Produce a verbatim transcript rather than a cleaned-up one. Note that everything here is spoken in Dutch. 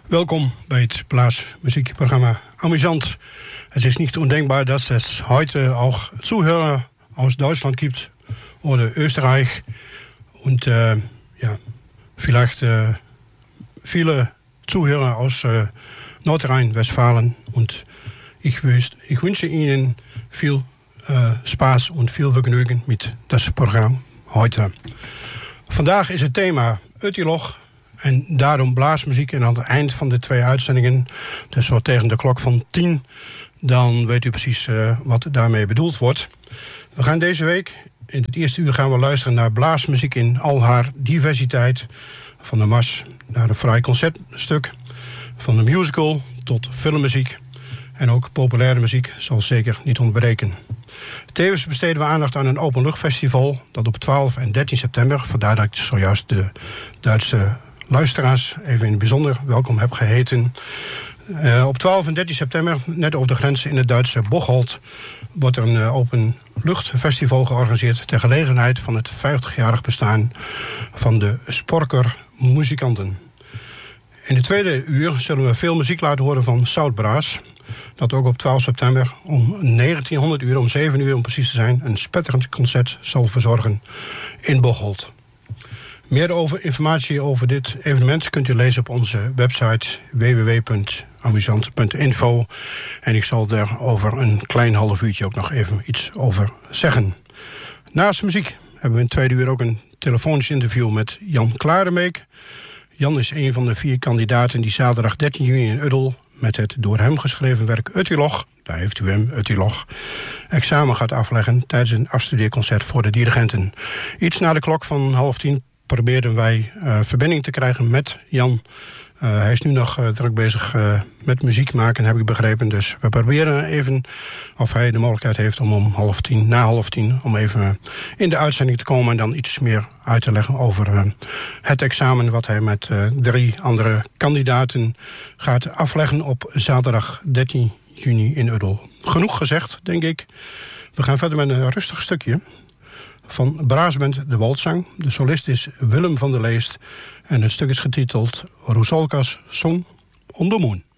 Welkom bei het Blasmusikprogramma Amüsant. Es ist nicht undenkbar, dass es heute auch Zuhörer aus Deutschland gibt oder Österreich und äh, ja, vielleicht äh, viele Zuhörer aus äh, Nordrhein-Westfalen. Und ich, wüs- ich wünsche Ihnen viel äh, Spaß und viel Vergnügen mit das Programm heute. Vandaag is het thema Uttiloch. En daarom blaasmuziek. En aan het eind van de twee uitzendingen, dus zo tegen de klok van tien, dan weet u precies uh, wat daarmee bedoeld wordt. We gaan deze week, in het eerste uur gaan we luisteren naar blaasmuziek in al haar diversiteit. Van de mars naar een fraai concertstuk, van de musical tot filmmuziek. En ook populaire muziek zal zeker niet ontbreken. Tevens besteden we aandacht aan een openluchtfestival dat op twaalf en dertien september, vandaar dat ik zojuist de Duitse luisteraars even in het bijzonder welkom heb geheten. Uh, op twaalf en dertien september, net over de grens in het Duitse Bocholt, wordt er een uh, openluchtfestival georganiseerd ter gelegenheid van het vijftigjarig bestaan van de Sporker muzikanten. In de tweede uur zullen we veel muziek laten horen van Zoutbraas, dat ook op twaalf september om negentienhonderd uur, om zeven uur om precies te zijn, een spetterend concert zal verzorgen in Bocholt. Meer over informatie over dit evenement kunt u lezen op onze website w w w punt amusant punt info. En ik zal daar over een klein half uurtje ook nog even iets over zeggen. Naast muziek hebben we in het tweede uur ook een telefonisch interview met Jan Klaremeek. Jan is een van de vier kandidaten die zaterdag dertien juni in Uddel met het door hem geschreven werk Uttiloch, daar heeft u hem, Uttiloch, examen gaat afleggen tijdens een afstudeerconcert voor de dirigenten. Iets na de klok van half tien probeerden wij uh, verbinding te krijgen met Jan. Uh, hij is nu nog uh, druk bezig uh, met muziek maken, heb ik begrepen. Dus we proberen even of hij de mogelijkheid heeft om om half tien, na half tien, om even uh, in de uitzending te komen en dan iets meer uit te leggen over uh, het examen wat hij met uh, drie andere kandidaten gaat afleggen op zaterdag dertien juni in Uddel. Genoeg gezegd, denk ik. We gaan verder met een rustig stukje van Braasband de Waldzang. De solist is Willem van der Leest en het stuk is getiteld Rusalka's Song on the Moon.